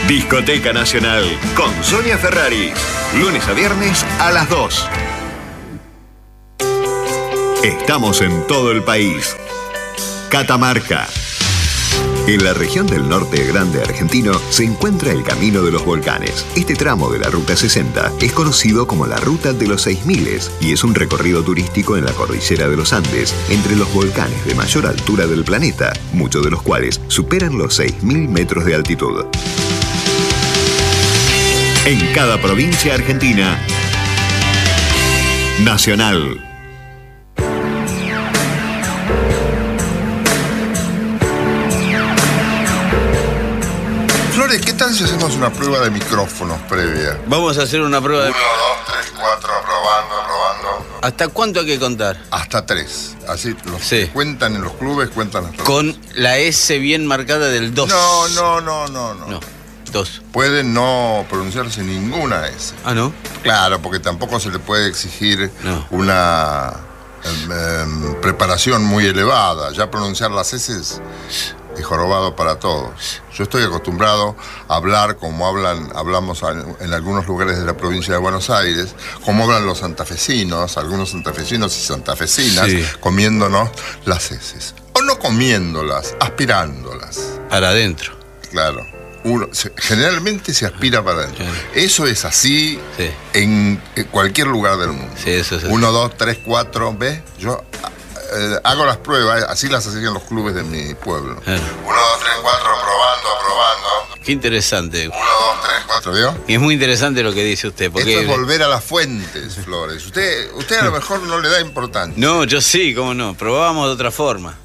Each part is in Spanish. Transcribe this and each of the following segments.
Discoteca Nacional con Sonia Ferrari. Lunes a viernes a las 2. Estamos en todo el país. Catamarca. En la región del norte grande argentino se encuentra el Camino de los Volcanes. Este tramo de la Ruta 60 es conocido como la Ruta de los 6000 y es un recorrido turístico en la cordillera de los Andes, entre los volcanes de mayor altura del planeta, muchos de los cuales superan los 6000 metros de altitud. En cada provincia argentina, Nacional. Flores, ¿qué tal si hacemos una prueba de micrófonos previa? Vamos a hacer una prueba de... 1, 2, 3, 4, probando. ¿Hasta cuánto hay que contar? Hasta 3. Así los que cuentan en los clubes cuentan hasta 3. Con la S bien marcada del 2. No. 2. Puede no pronunciarse ninguna S. Ah, ¿no? Claro, porque tampoco se le puede exigir una preparación muy elevada. Ya pronunciar las S es jorobado para todos. Yo estoy acostumbrado a hablar como hablamos en algunos lugares de la provincia de Buenos Aires, como hablan los santafesinos, algunos santafesinos y santafesinas, comiéndonos las heces. O no comiéndolas, aspirándolas. Para adentro. Claro. Generalmente se aspira para adentro. Eso es así en cualquier lugar del mundo. Sí, eso es así. 1, 2, 3, 4, ¿ves? Yo hago las pruebas, así las hacían los clubes de mi pueblo. 1, 2, 3, 4, probando. Qué interesante. 1, 2, 3, 4, ¿vio? Y es muy interesante lo que dice usted. Porque esto es volver a las fuentes, Flores. Usted a lo mejor no le da importancia. No, yo sí, cómo no. Probábamos de otra forma.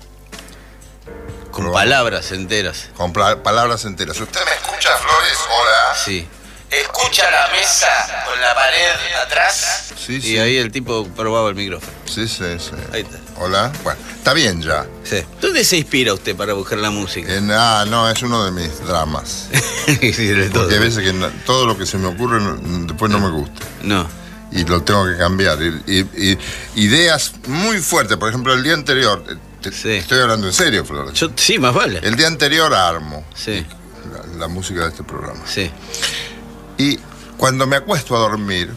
Con palabras enteras. Con palabras enteras. ¿Usted me escucha, Flores? Hola. Sí. ¿Escucha la mesa con la pared atrás? Sí. Y ahí el tipo probaba el micrófono. Sí. Ahí está. Hola. Bueno, está bien ya. Sí. ¿Dónde se inspira usted para buscar la música? No, es uno de mis dramas. Porque hay veces que todo lo que se me ocurre después no me gusta. No. Y lo tengo que cambiar. Y ideas muy fuertes. Por ejemplo, el día anterior... Estoy hablando en serio, Flores. Sí, más vale. El día anterior armo la música de este programa. Sí. Y cuando me acuesto a dormir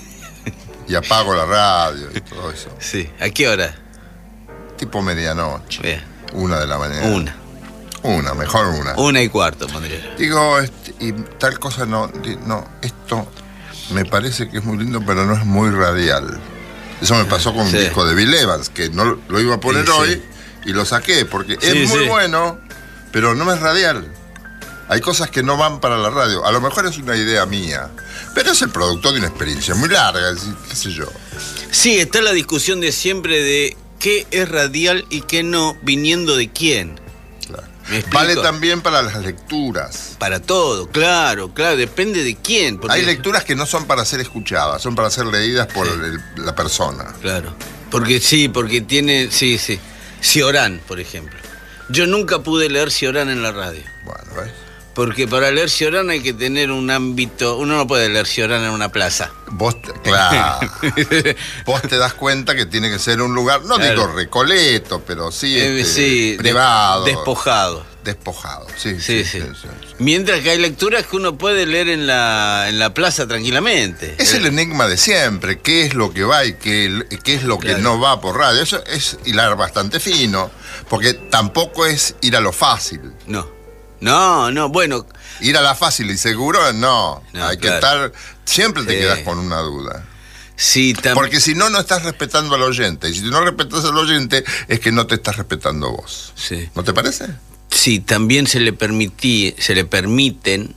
y apago la radio y todo eso. Sí. ¿A qué hora? Tipo medianoche. Bien. 1 de la mañana. Mejor 1. 1:15 pondría. Digo, y tal cosa esto me parece que es muy lindo, pero no es muy radial. Eso me pasó con un disco de Bill Evans, que no lo iba a poner hoy y lo saqué, porque es muy bueno, pero no es radial. Hay cosas que no van para la radio. A lo mejor es una idea mía, pero es el productor de una experiencia muy larga, qué sé yo. Sí, está la discusión de siempre de qué es radial y qué no, viniendo de quién. Vale también para las lecturas. Para todo, claro, depende de quién. Hay lecturas que no son para ser escuchadas, son para ser leídas por la persona. Claro, porque tiene, Cioran, por ejemplo. Yo nunca pude leer Cioran en la radio. Bueno, ¿ves? Porque para leer Cioran hay que tener un ámbito, uno no puede leer Cioran en una plaza. Claro. Vos te das cuenta que tiene que ser un lugar, no digo recoleto, pero privado. Despojado, sí. Mientras que hay lecturas que uno puede leer en la plaza tranquilamente. Es el enigma de siempre, qué es lo que va y qué es lo que no va por radio. Eso es hilar bastante fino, porque tampoco es ir a lo fácil. No, bueno. Ir a la fácil y seguro, no. Hay que estar... Siempre te quedas con una duda. Sí, porque si no estás respetando al oyente. Y si no respetas al oyente, es que no te estás respetando vos. Sí. ¿No te parece? Sí, también se le permiten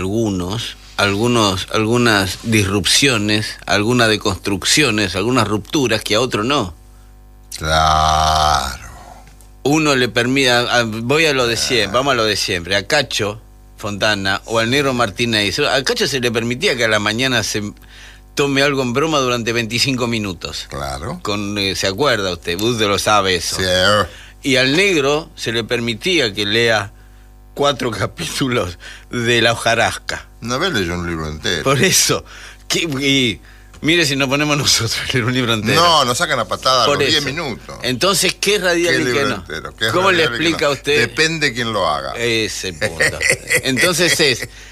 algunas disrupciones, algunas deconstrucciones, algunas rupturas que a otro no. Claro. Uno le permite, vamos a lo de siempre, a Cacho Fontana o al Negro Martínez, a Cacho se le permitía que a la mañana se tome algo en broma durante 25 minutos. Claro. ¿Se acuerda usted? Usted lo sabe eso. Sí. Y al Negro se le permitía que lea 4 capítulos de La hojarasca. No había leído un libro entero. Por eso. Mire si nos ponemos nosotros a leer un libro entero. No, nos sacan a patada a los 10 minutos. Entonces, ¿qué es radial y qué no? Entero? ¿Cómo le explica a usted? Depende quién lo haga. Ese punto. Entonces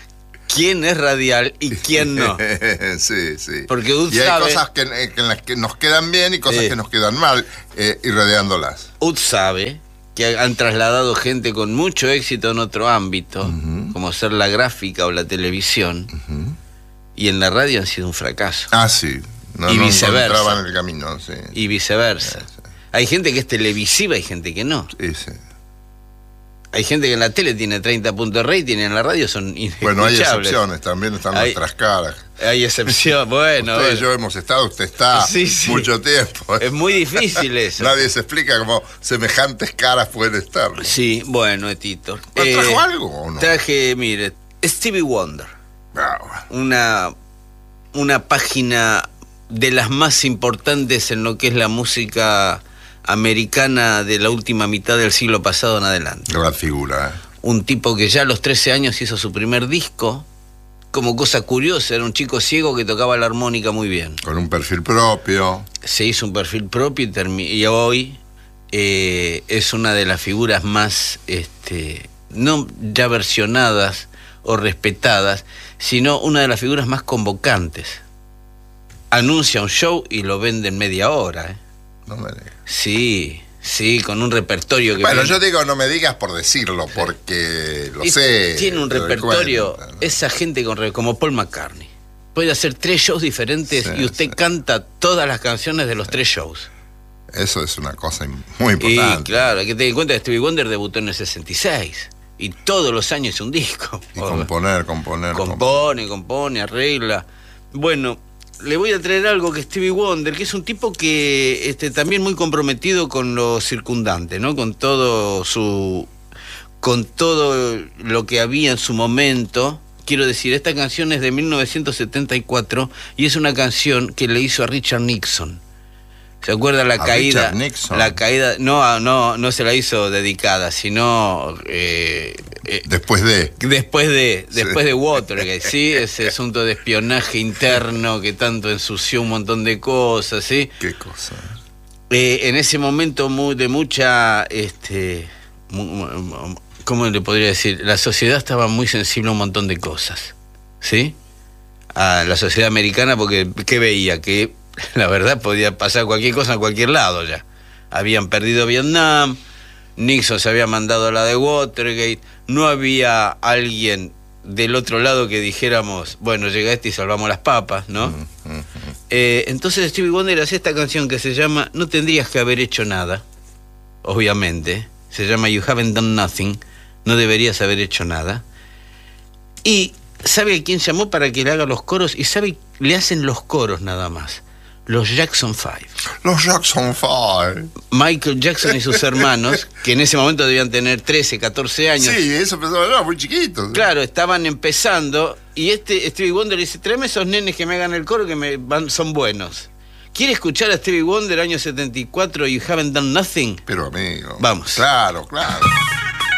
quién es radial y quién no. Sí, sí. Porque Ud y hay sabe, cosas en las que nos quedan bien y cosas que nos quedan mal, irradiándolas. Ud sabe que han trasladado gente con mucho éxito en otro ámbito, como ser la gráfica o la televisión, y en la radio han sido un fracaso. Ah, sí. Y viceversa. Encontraban el camino, sí. Y viceversa. Sí. Hay gente que es televisiva y gente que no. Sí, sí. Hay gente que en la tele tiene 30 puntos de rating y en la radio son inescuchables. Bueno, hay excepciones, también están nuestras caras. Hay excepción, bueno. Usted y yo hemos estado, usted está mucho tiempo. Es muy difícil eso. Nadie se explica cómo semejantes caras pueden estar. Sí, bueno, Tito. ¿Trajo algo o no? Traje, mire, Stevie Wonder. Bravo. Una página de las más importantes en lo que es la música americana de la última mitad del siglo pasado en adelante. Gran figura. Un tipo que ya a los 13 años hizo su primer disco. Como cosa curiosa, era un chico ciego que tocaba la armónica muy bien. Con un perfil propio. Se hizo un perfil propio y hoy es una de las figuras más, no ya versionadas o respetadas, sino una de las figuras más convocantes. Anuncia un show y lo vende en media hora. No me digas. Sí, con un repertorio que... Bueno, yo digo, no me digas por decirlo, porque lo sé. Tiene un repertorio, cuenta, ¿no? Esa gente como Paul McCartney. Puede hacer 3 shows diferentes y usted canta todas las canciones de los 3 shows. Eso es una cosa muy importante. Y claro, hay que tener en cuenta que Stevie Wonder debutó en el 66 y todos los años es un disco. Y componer. Compone, arregla. Bueno, le voy a traer algo que Stevie Wonder, que es un tipo que también muy comprometido con lo circundante, ¿no? Con todo lo que había en su momento. Quiero decir, esta canción es de 1974 y es una canción que le hizo a Richard Nixon. ¿Se acuerda la caída? Richard Nixon. La caída, no se la hizo dedicada, sino después de Watergate, ¿sí? Ese asunto de espionaje interno que tanto ensució un montón de cosas, ¿sí? ¿Qué cosa? En ese momento de mucha, ¿cómo le podría decir? La sociedad estaba muy sensible a un montón de cosas, ¿sí? A la sociedad americana, porque ¿qué veía? Que la verdad podía pasar cualquier cosa en cualquier lado ya. Habían perdido Vietnam, Nixon se había mandado a la de Watergate, no había alguien del otro lado que dijéramos, bueno, llega y salvamos las papas, ¿no? Entonces Stevie Wonder hace esta canción que se llama No tendrías que haber hecho nada, obviamente, se llama You Haven't Done Nothing, no deberías haber hecho nada. Y ¿sabe a quién llamó para que le haga los coros? Y le hacen los coros nada más. Los Jackson 5. Los Jackson 5. Michael Jackson y sus hermanos, que en ese momento debían tener 13, 14 años. Sí, eso pensaba, muy chiquitos. Claro, estaban empezando. Y Stevie Wonder le dice, tráeme esos nenes que me hagan el coro, que son buenos. ¿Quiere escuchar a Stevie Wonder año 74, You Haven't Done Nothing? Pero amigo. Vamos. Claro.